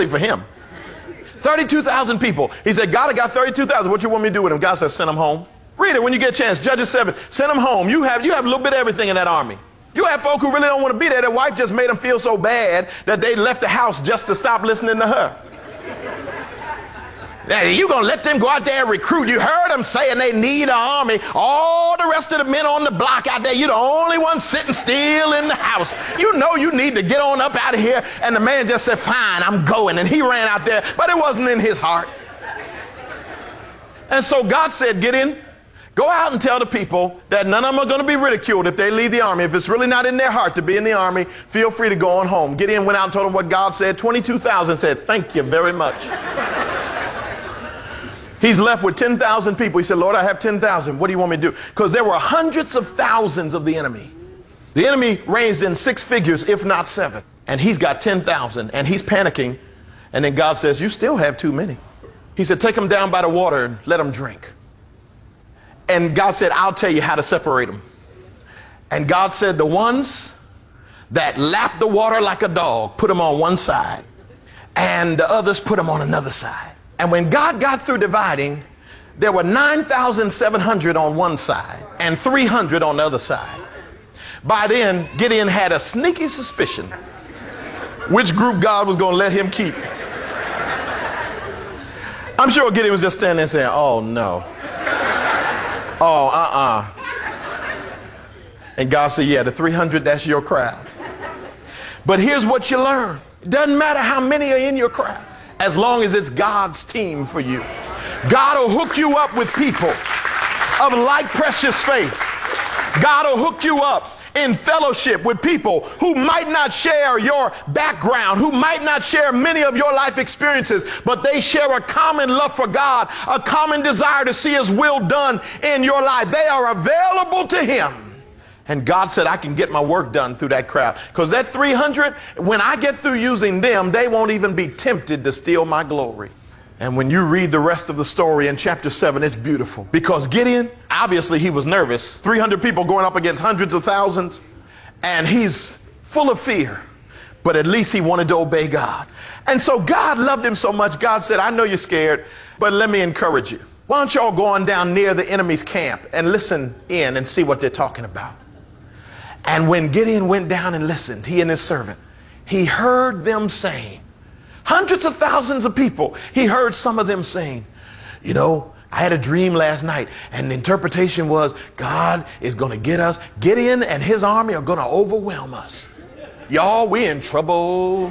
especially for him. 32,000 people. He said, God, I got 32,000. What you want me to do with them? God said, send them home. Read it when you get a chance. Judges 7. Send them home. You have a little bit of everything in that army. You have folk who really don't want to be there. Their wife just made them feel so bad that they left the house just to stop listening to her. Now, you going to let them go out there and recruit? You heard them saying they need an army. All the rest of the men on the block out there, you're the only one sitting still in the house. You know you need to get on up out of here. And the man just said, fine, I'm going. And he ran out there, but it wasn't in his heart. And so God said, Gideon, go out and tell the people that none of them are going to be ridiculed if they leave the army. If it's really not in their heart to be in the army, feel free to go on home. Gideon went out and told them what God said. 22,000 said, thank you very much. He's left with 10,000 people. He said, Lord, I have 10,000. What do you want me to do? Because there were hundreds of thousands of the enemy. The enemy ranged in 6 figures, if not 7. And he's got 10,000 and he's panicking. And then God says, you still have too many. He said, take them down by the water and let them drink. And God said, I'll tell you how to separate them. And God said, the ones that lap the water like a dog, put them on one side. And the others, put them on another side. And when God got through dividing, there were 9,700 on one side and 300 on the other side. By then, Gideon had a sneaky suspicion which group God was going to let him keep. I'm sure Gideon was just standing there saying, oh, no. Oh, And God said, yeah, the 300, that's your crowd. But here's what you learn. It doesn't matter how many are in your crowd, as long as it's God's team for you. God will hook you up with people of like precious faith. God will hook you up in fellowship with people who might not share your background, who might not share many of your life experiences, but they share a common love for God, a common desire to see his will done in your life. They are available to him. And God said, I can get my work done through that crowd. Because that 300, when I get through using them, they won't even be tempted to steal my glory. And when you read the rest of the story in chapter 7, it's beautiful. Because Gideon, obviously he was nervous. 300 people going up against hundreds of thousands. And he's full of fear. But at least he wanted to obey God. And so God loved him so much. God said, I know you're scared, but let me encourage you. Why don't y'all go on down near the enemy's camp and listen in and see what they're talking about? And when Gideon went down and listened, he and his servant, he heard them saying, hundreds of thousands of people, he heard some of them saying, you know, I had a dream last night and the interpretation was God is going to get us. Gideon and his army are going to overwhelm us. Y'all, we in trouble.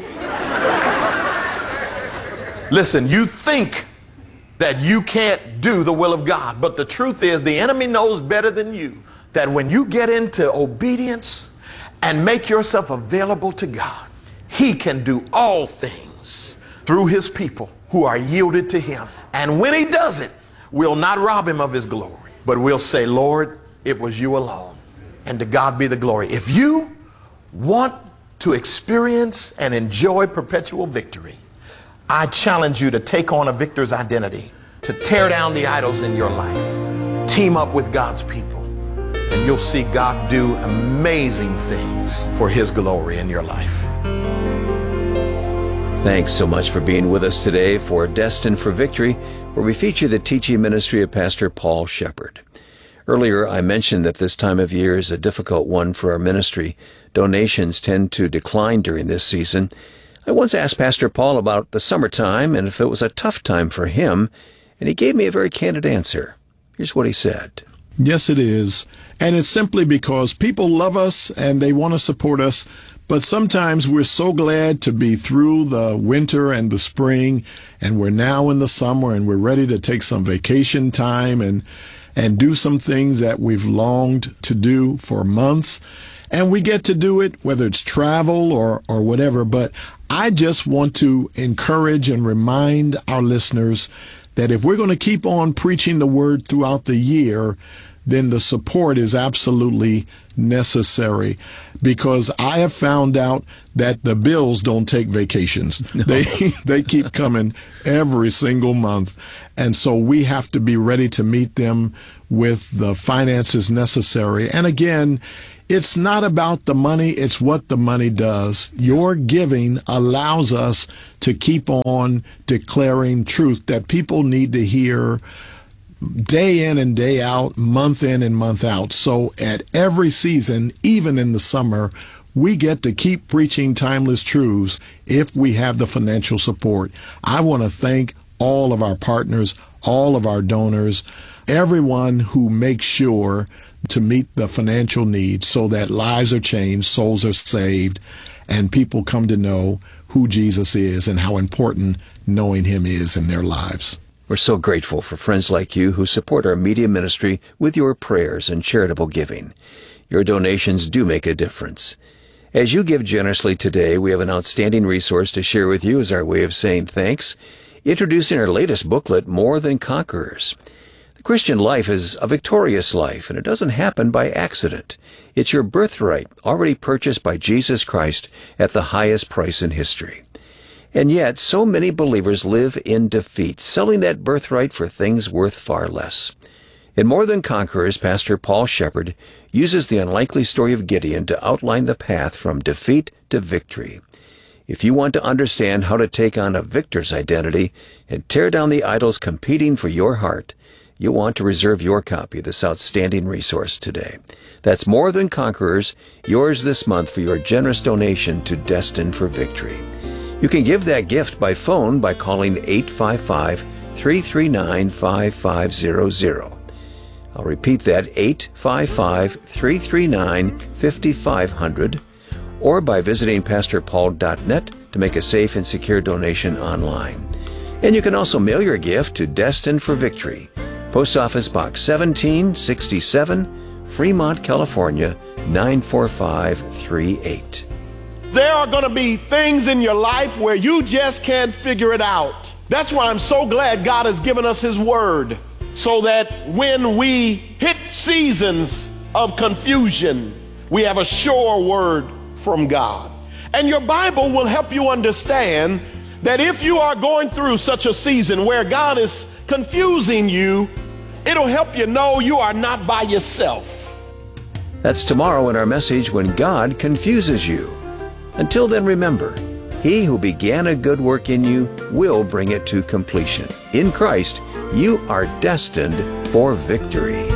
Listen, you think that you can't do the will of God, but the truth is the enemy knows better than you that when you get into obedience and make yourself available to God, he can do all things through his people who are yielded to him. And when he does it, we'll not rob him of his glory, but we'll say, Lord, it was you alone. And to God be the glory. If you want to experience and enjoy perpetual victory, I challenge you to take on a victor's identity, to tear down the idols in your life, team up with God's people, and you'll see God do amazing things for his glory in your life. Thanks so much for being with us today for Destined for Victory, where we feature the teaching ministry of Pastor Paul Shepherd. Earlier, I mentioned that this time of year is a difficult one for our ministry. Donations tend to decline during this season. I once asked Pastor Paul about the summertime and if it was a tough time for him, and he gave me a very candid answer. Here's what he said. Yes, it is. And it's simply because people love us and they want to support us. But sometimes we're so glad to be through the winter and the spring, and we're now in the summer and we're ready to take some vacation time and do some things that we've longed to do for months. And we get to do it, whether it's travel or whatever. But I just want to encourage and remind our listeners that if we're going to keep on preaching the word throughout the year, then the support is absolutely necessary, because I have found out that the bills don't take vacations. No. They keep coming every single month. And so we have to be ready to meet them with the finances necessary. And again, It's not about the money, it's what the money does. Your giving allows us to keep on declaring truth that people need to hear day in and day out, month in and month out. So at every season, even in the summer, we get to keep preaching timeless truths if we have the financial support. I want to thank all of our partners, all of our donors, everyone who makes sure to meet the financial needs so that lives are changed, souls are saved, and people come to know who Jesus is and how important knowing him is in their lives. We're so grateful for friends like you who support our media ministry with your prayers and charitable giving. Your donations do make a difference. As you give generously today, we have an outstanding resource to share with you as our way of saying thanks, introducing our latest booklet, More Than Conquerors. The Christian life is a victorious life, and it doesn't happen by accident. It's your birthright, already purchased by Jesus Christ at the highest price in history. And yet, so many believers live in defeat, selling that birthright for things worth far less. In More Than Conquerors, Pastor Paul Shepard uses the unlikely story of Gideon to outline the path from defeat to victory. If you want to understand how to take on a victor's identity and tear down the idols competing for your heart, you'll want to reserve your copy of this outstanding resource today. That's More Than Conquerors, yours this month for your generous donation to Destined for Victory. You can give that gift by phone by calling 855-339-5500. I'll repeat that, 855-339-5500, or by visiting pastorpaul.net to make a safe and secure donation online. And you can also mail your gift to Destined for Victory, Post Office Box 1767, Fremont, California, 94538. There are going to be things in your life where you just can't figure it out. That's why I'm so glad God has given us his word, so that when we hit seasons of confusion, we have a sure word from God. And your Bible will help you understand that if you are going through such a season where God is confusing you, it'll help you know you are not by yourself. That's tomorrow in our message, When God Confuses You. Until then, remember, he who began a good work in you will bring it to completion. In Christ, you are destined for victory.